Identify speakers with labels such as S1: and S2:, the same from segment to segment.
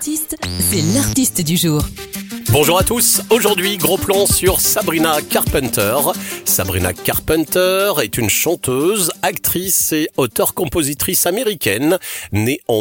S1: artiste, c'est l'artiste du jour.
S2: Bonjour à tous, aujourd'hui gros plan sur Sabrina Carpenter. Sabrina Carpenter est une chanteuse, actrice et auteure-compositrice américaine, née en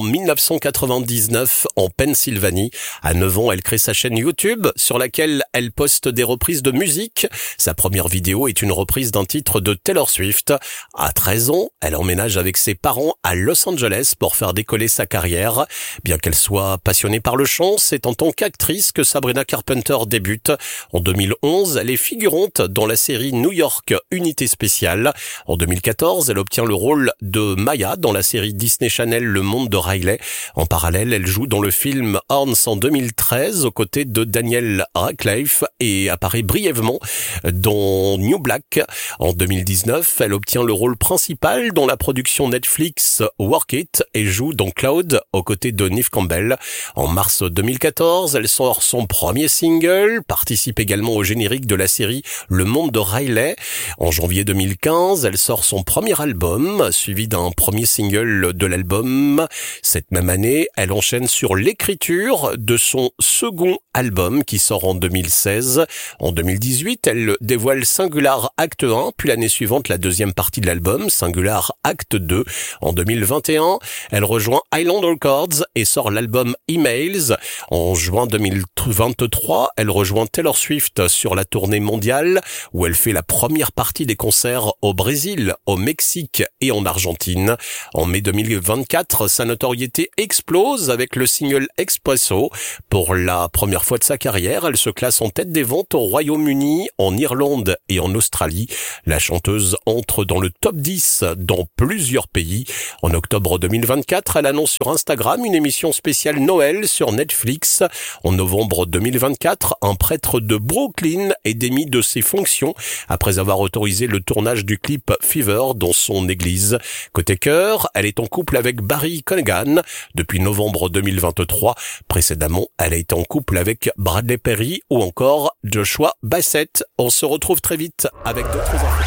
S2: 1999 en Pennsylvanie. À 9 ans, elle crée sa chaîne YouTube sur laquelle elle poste des reprises de musique. Sa première vidéo est une reprise d'un titre de Taylor Swift. À 13 ans, elle emménage avec ses parents à Los Angeles pour faire décoller sa carrière. Bien qu'elle soit passionnée par le chant, c'est en tant qu'actrice que Sabrina Carpenter débute. En 2011, elle est figurante dans la série New York Unité Spéciale. En 2014, elle obtient le rôle de Maya dans la série Disney Channel Le Monde de Riley. En parallèle, elle joue dans le film Horns en 2013 aux côtés de Daniel Radcliffe et apparaît brièvement dans New Black. En 2019, elle obtient le rôle principal dans la production Netflix Work It et joue dans Cloud aux côtés de Neve Campbell. En mars 2014, elle sort son premier single, participe également au générique de la série Le Monde de Riley. En janvier 2015, elle sort son premier album, suivi d'un premier single de l'album. Cette même année, elle enchaîne sur l'écriture de son second album qui sort en 2016. En 2018, elle dévoile Singular Acte 1, puis l'année suivante la deuxième partie de l'album, Singular Acte 2. En 2021, elle rejoint Island Records et sort l'album Emails. En juin 2023, elle rejoint Taylor Swift sur la tournée mondiale où elle fait la première partie des concerts au Brésil, au Mexique et en Argentine. En mai 2024, sa notoriété explose avec le single Espresso. Pour la première fois de sa carrière, elle se classe en tête des ventes au Royaume-Uni, en Irlande et en Australie. La chanteuse entre dans le top 10 dans plusieurs pays. En octobre 2024, elle annonce sur Instagram une émission spéciale Noël sur Netflix. En novembre 2024, un prêtre de Brooklyn est démis de ses fonctions après avoir autorisé le tournage du clip Fever dans son église. Côté cœur, elle est en couple avec Barry Keoghan depuis novembre 2023. Précédemment, elle a été en couple avec Bradley Perry ou encore Joshua Bassett. On se retrouve très vite avec d'autres infos.